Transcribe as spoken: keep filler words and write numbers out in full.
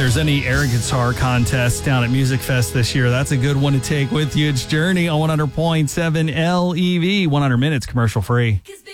there's any air guitar contest down at Music Fest this year, that's a good one to take with you. It's Journey on one hundred point seven L E V, one hundred minutes commercial free.